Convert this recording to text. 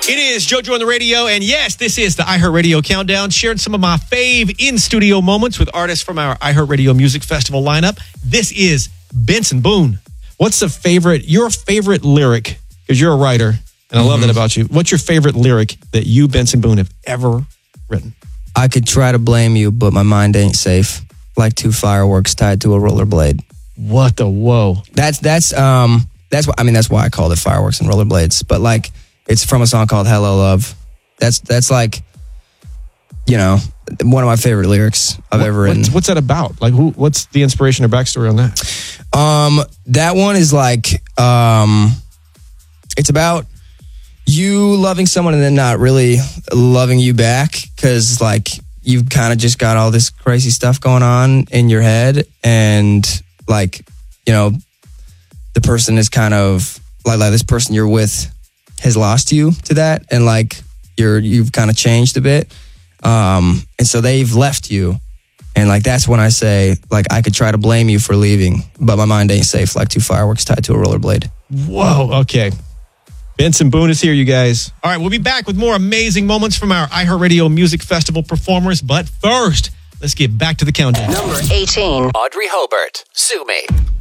It is JoJo on the radio, and yes, this is the iHeartRadio Countdown, sharing some of my fave in-studio moments with artists from our iHeartRadio Music Festival lineup. This is Benson Boone. What's your favorite lyric, because you're a writer, and I love that about you. What's your favorite lyric that you, Benson Boone, have ever written? I could try to blame you, but my mind ain't safe. Like two fireworks tied to a rollerblade. What the whoa? That's why I called it fireworks and rollerblades. But like, it's from a song called "Hello Love." That's like, one of my favorite lyrics I've ever written. What's that about? Like, what's the inspiration or backstory on that? That one is like, it's about you loving someone and then not really loving you back because like you've kind of just got all this crazy stuff going on in your head, and like, the person is kind of like this person you're with has lost you to that, and like you've kind of changed a bit, and so they've left you, and like that's when I say like I could try to blame you for leaving, but my mind ain't safe. Like two fireworks tied to a rollerblade. Whoa. Okay. Benson Boone is here, you guys. All right, we'll be back with more amazing moments from our iHeartRadio Music Festival performers, but first, let's get back to the countdown. Number 18. Audrey Hobart, Sue Me.